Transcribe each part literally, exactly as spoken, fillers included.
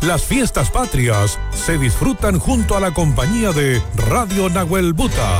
Las fiestas patrias se disfrutan junto a la compañía de Radio Nahuel Buta.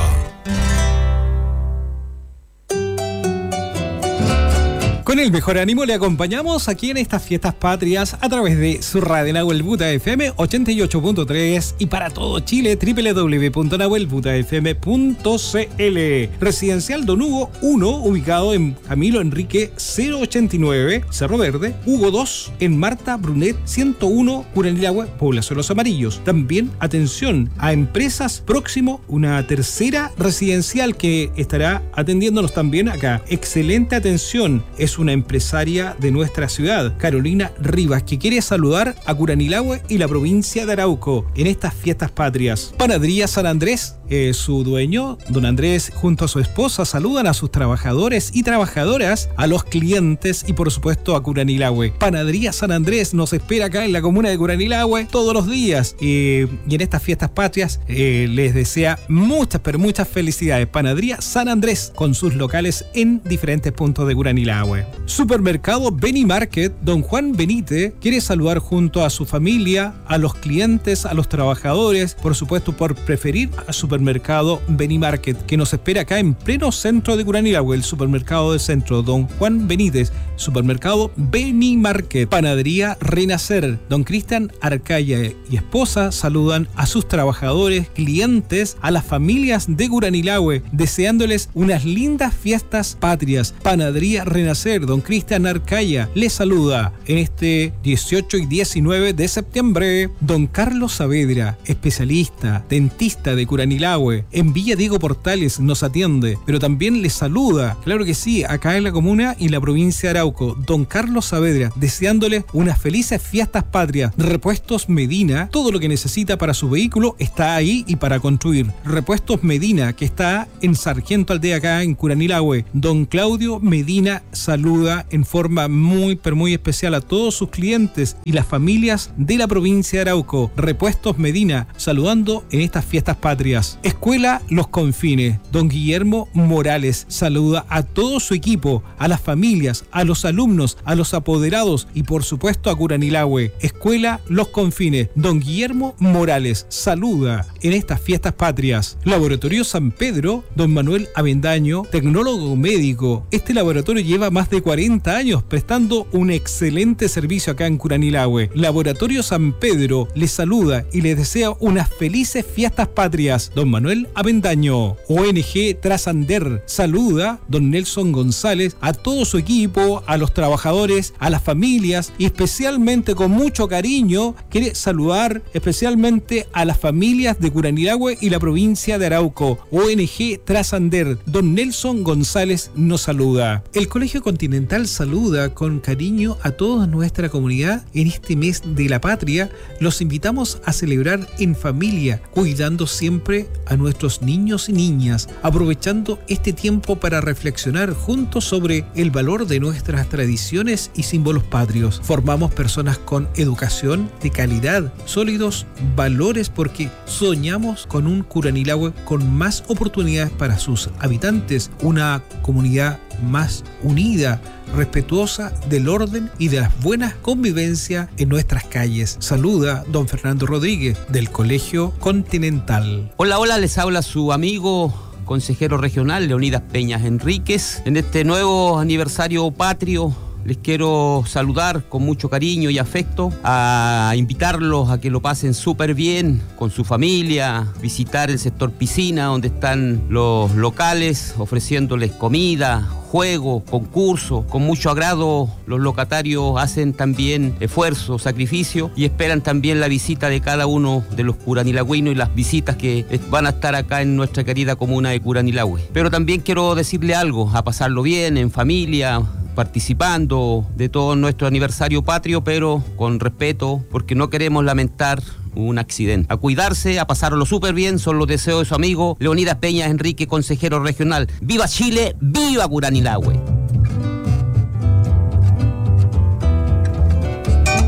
Con el mejor ánimo le acompañamos aquí en estas fiestas patrias a través de su radio Nahuel Buta F M ochenta y ocho punto tres y para todo Chile doble u doble u doble u punto nahuel buta f m punto c l. Residencial Don Hugo uno, ubicado en Camilo Enrique cero ochenta y nueve, Cerro Verde. Hugo dos, en Marta Brunet ciento uno, Curanilahue, Población Los Amarillos. También atención a empresas próximo, una tercera residencial que estará atendiéndonos también acá. Excelente atención, es una empresaria de nuestra ciudad, Carolina Rivas, que quiere saludar a Curanilahue y la provincia de Arauco en estas fiestas patrias. Panadería San Andrés, eh, su dueño, don Andrés, junto a su esposa, saludan a sus trabajadores y trabajadoras, a los clientes y por supuesto a Curanilahue. Panadería San Andrés nos espera acá en la comuna de Curanilahue todos los días, eh, y en estas fiestas patrias eh, les desea muchas, pero muchas felicidades. Panadería San Andrés, con sus locales en diferentes puntos de Curanilahue. Supermercado Beni Market, don Juan Benítez quiere saludar junto a su familia, a los clientes, a los trabajadores, por supuesto por preferir a Supermercado Beni Market, que nos espera acá en pleno centro de Curanilahue, el supermercado del centro, don Juan Benítez. Supermercado Beni Market. Panadería Renacer, don Cristian Arcaya y esposa saludan a sus trabajadores, clientes, a las familias de Curanilahue, deseándoles unas lindas fiestas patrias. Panadería Renacer, don Cristian Arcaya les saluda en este dieciocho y diecinueve de septiembre. Don Carlos Saavedra, especialista, dentista de Curanilahue, en Villa Diego Portales nos atiende, pero también les saluda, claro que sí, acá en la comuna y la provincia de Arauco. Don Carlos Saavedra, deseándole unas felices fiestas patrias. Repuestos Medina, todo lo que necesita para su vehículo está ahí y para construir. Repuestos Medina, que está en Sargento Aldea acá en Curanilahue. Don Claudio Medina saluda en forma muy, pero muy especial a todos sus clientes y las familias de la provincia de Arauco. Repuestos Medina, saludando en estas fiestas patrias. Escuela Los Confines, don Guillermo Morales saluda a todo su equipo, a las familias, a los alumnos, a los apoderados y por supuesto a Curanilahue. Escuela Los Confines, don Guillermo Morales saluda en estas fiestas patrias. Laboratorio San Pedro, don Manuel Avendaño, tecnólogo médico. Este laboratorio lleva más de cuarenta años prestando un excelente servicio acá en Curanilahue. Laboratorio San Pedro les saluda y les desea unas felices fiestas patrias. Don Manuel Avendaño. O N G Trasander saluda don Nelson González, a todo su equipo, a los trabajadores, a las familias y especialmente con mucho cariño quiere saludar especialmente a las familias de Curanilahue y la provincia de Arauco. O N G Trasander, don Nelson González nos saluda. El Colegio Continental saluda con cariño a toda nuestra comunidad en este mes de la patria. Los invitamos a celebrar en familia, cuidando siempre a nuestros niños y niñas, aprovechando este tiempo para reflexionar juntos sobre el valor de nuestras tradiciones y símbolos patrios. Formamos personas con educación de calidad, sólidos valores, porque soñamos con un Curanilahue con más oportunidades para sus habitantes, una comunidad más unida, respetuosa del orden y de las buenas convivencias en nuestras calles. Saluda don Fernando Rodríguez del Colegio Continental. Hola, hola, les habla su amigo consejero regional Leonidas Peñas Enríquez. En este nuevo aniversario patrio les quiero saludar con mucho cariño y afecto, a invitarlos a que lo pasen súper bien con su familia, visitar el sector piscina donde están los locales ofreciéndoles comida, juegos, concursos. Con mucho agrado los locatarios hacen también esfuerzo, sacrificio y esperan también la visita de cada uno de los curanilagüinos y las visitas que van a estar acá en nuestra querida comuna de Curanilahue. Pero también quiero decirle algo, a pasarlo bien en familia, participando de todo nuestro aniversario patrio, pero con respeto, porque no queremos lamentar un accidente. A cuidarse, a pasarlo súper bien, son los deseos de su amigo Leonidas Peñas Enrique, consejero regional. ¡Viva Chile! ¡Viva Curanilahue!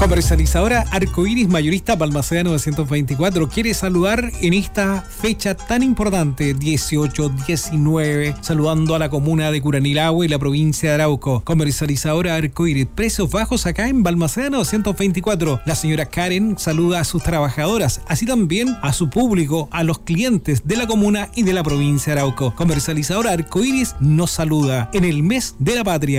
Comercializadora Arcoiris Mayorista Balmaceda novecientos veinticuatro quiere saludar en esta fecha tan importante, dieciocho diecinueve, saludando a la comuna de Curanilahue y la provincia de Arauco. Comercializadora Arcoiris, precios bajos acá en Balmaceda novecientos veinticuatro. La señora Karen saluda a sus trabajadoras, así también a su público, a los clientes de la comuna y de la provincia de Arauco. Comercializadora Arcoiris nos saluda en el mes de la patria.